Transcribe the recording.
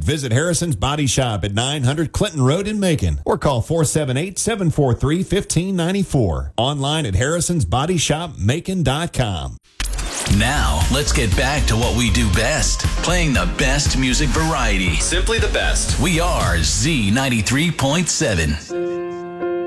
visit Harrison's Body Shop at 900 Clinton Road in Macon or call 478-743-1594. Online at harrisonsbodyshopmacon.com. Now, let's get back to what we do best, playing the best music variety. Simply the best. We are Z93.7.